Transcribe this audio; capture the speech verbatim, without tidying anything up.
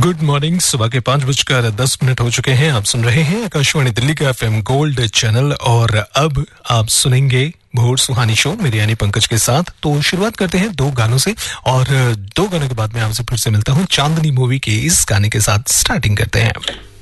Good morning. सुबह के पांच बजकर दस मिनट हो चुके हैं। आप सुन रहे हैं आकाशवाणी दिल्ली का एफएम गोल्ड चैनल और अब आप सुनेंगे भोर सुहानी शो मेरे यानी पंकज के साथ। तो शुरुआत करते हैं दो गानों से और दो गानों के बाद मैं आपसे फिर से मिलता हूं चांदनी मूवी के इस गाने के साथ। स्टार्टिंग करते हैं।